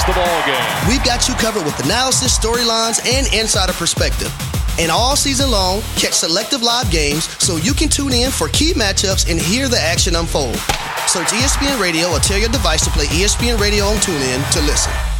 the ballgame. We've got you covered with analysis, storylines, and insider perspective. And all season long, catch selective live games so you can tune in for key matchups and hear the action unfold. Search ESPN Radio or tell your device to play ESPN Radio on TuneIn to listen.